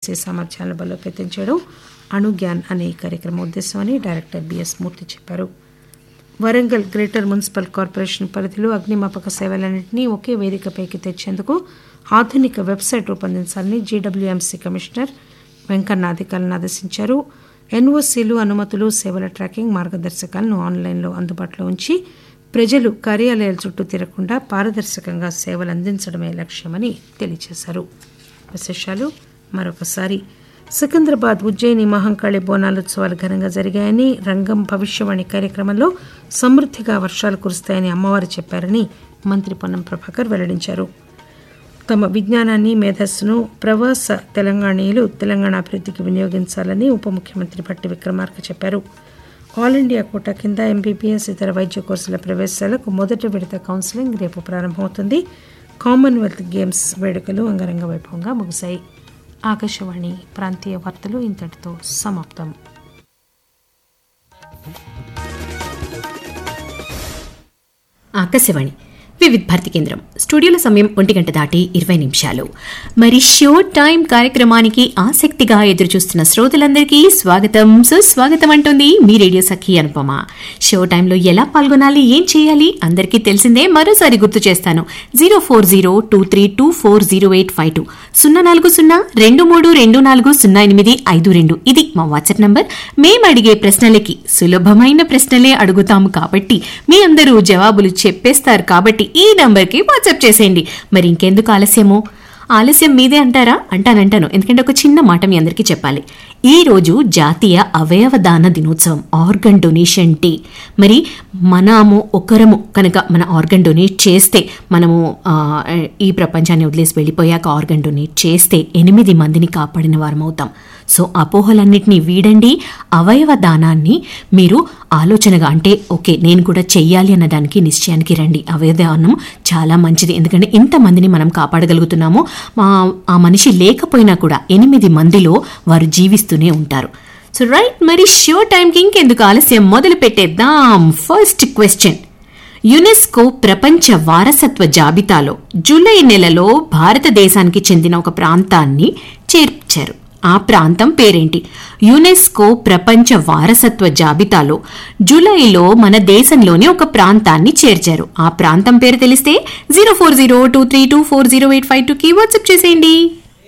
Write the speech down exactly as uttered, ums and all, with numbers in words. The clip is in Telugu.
చేసే సామర్థ్యాలను బలోపేతం చేయడం అణుగ్యాన్ అనే ఈ కార్యక్రమం ఉద్దేశమని డైరెక్టర్ బిఎస్ మూర్తి చెప్పారు. వరంగల్ గ్రేటర్ మున్సిపల్ కార్పొరేషన్ పరిధిలో అగ్నిమాపక సేవలన్నింటినీ ఒకే వేదికపైకి తెచ్చేందుకు ఆధునిక వెబ్సైట్ రూపొందించాలని జీడబ్ల్యూఎంసీ కమిషనర్ వెంకన్న అధికారులను ఆదేశించారు. ఎన్ఓసీలు, అనుమతులు, సేవల ట్రాకింగ్ మార్గదర్శకాలను ఆన్లైన్లో అందుబాటులో ఉంచి ప్రజలు కార్యాలయాల చుట్టూ తిరగకుండా పారదర్శకంగా సేవలు అందించడమే లక్ష్యమని తెలియజేశారు. విశేషాలు మరొకసారి. సికింద్రాబాద్ ఉజ్జయిని మహంకాళి బోనాలోత్సవాలు ఘనంగా జరిగాయని, రంగం భవిష్యవాణి కార్యక్రమంలో సమృద్దిగా వర్షాలు కురుస్తాయని అమ్మవారు చెప్పారని మంత్రి పొన్నం ప్రభాకర్ వెల్లడించారు. తమ విజ్ఞానాన్ని, మేధస్సును ప్రవాస తెలంగాణీయులు తెలంగాణ అభివృద్ధికి వినియోగించాలని ఉప ముఖ్యమంత్రి భట్టి విక్రమార్క చెప్పారు. ఆల్ ఇండియా కోటా కింద ఎంబీబీఎస్ ఇతర వైద్య కోర్సుల ప్రవేశాలకు మొదటి విడత కౌన్సిలింగ్ రేపు ప్రారంభమవుతుంది. కామన్వెల్త్ గేమ్స్ వేడుకలు అంగరంగ వైభవంగా ముగిశాయి. ఆకాశవాణి ప్రాంతీయ వార్తలు ఇంతటితో సమాప్తం. ఆకాశవాణి వివిధ భారతి కేంద్రం. స్టూడియోలో సమయం ఒంటి గంట దాటి ఇరవై నిమిషాలు. మరి షో టైం కార్యక్రమానికి ఆసక్తిగా ఎదురుచూస్తున్న శ్రోతలందరికీ స్వాగతం, సుస్వాగతం అంటుంది మీ రేడియో సఖి అనుపమ. షో టైంలో ఎలా పాల్గొనాలి, ఏం చేయాలి అందరికీ తెలిసిందే. మరోసారి గుర్తు చేస్తాను. Zero four zero two three two four zero eight five two సున్నా నాలుగు సున్నా రెండు మూడు రెండు నాలుగు సున్నా ఎనిమిది ఐదు రెండు ఇది మా వాట్సాప్ నంబర్. మేము అడిగే ప్రశ్నలకి సులభమైన ప్రశ్నలే అడుగుతాము కాబట్టి మీ అందరూ జవాబులు చెప్పేస్తారు కాబట్టి ఈ నంబర్కి వాట్సాప్ చేసేయండి. మరి ఇంకెందుకు ఆలస్యము? ఆలస్యం మీదే అంటారా? అంటానంటాను, ఎందుకంటే ఒక చిన్న మాట మీ అందరికీ చెప్పాలి. ఈ రోజు జాతీయ అవయవ దాన దినోత్సవం, ఆర్గన్ డొనేషన్ డే. మరి మనము ఒకరము కనుక మన ఆర్గన్ డొనేట్ చేస్తే, మనము ఈ ప్రపంచాన్ని వదిలేసి వెళ్ళిపోయాక ఆర్గన్ డొనేట్ చేస్తే ఎనిమిది మందిని కాపాడిన వారం అవుతాం. సో అపోహలన్నింటినీ వీడండి. అవయవ దానాన్ని మీరు ఆలోచనగా, అంటే ఓకే నేను కూడా చెయ్యాలి అన్నదానికి నిశ్చయానికి రండి. అవయవ దానం చాలా మంచిది, ఎందుకంటే ఇంతమందిని మనం కాపాడగలుగుతున్నాము. ఆ మనిషి లేకపోయినా కూడా ఎనిమిది మందిలో వారు జీవిస్తూనే ఉంటారు. సో రైట్, మరి షో టైంకి ఇంకెందుకు ఆలస్యం, మొదలు పెట్టేద్దాం. First question. యునెస్కో ప్రపంచ వారసత్వ జాబితాలో జూలై నెలలో భారతదేశానికి చెందిన ఒక ప్రాంతాన్ని చేర్చారు. ఆ ప్రాంతం పేరేంటి? యునెస్కో ప్రపంచ వారసత్వ జాబితాలో జూలైలో మన దేశంలోని ఒక ప్రాంతాన్ని చేర్చారు. ఆ ప్రాంతం పేరు తెలిస్తే zero four zero two three two four zero eight five two కి వాట్సాప్ చేసేయండి.